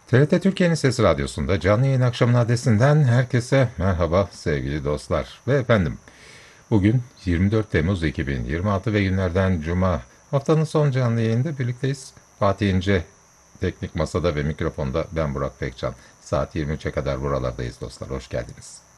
TRT Türkiye'nin Sesi Radyosu'nda canlı yayın akşamının adresinden herkese merhaba sevgili dostlar ve efendim. Bugün 24 Temmuz 2026 ve günlerden Cuma. Haftanın son canlı yayında birlikteyiz. Fatih İnce teknik masada ve mikrofonda ben Burak Pekcan. Saat 23'e kadar buralardayız dostlar. Hoş geldiniz.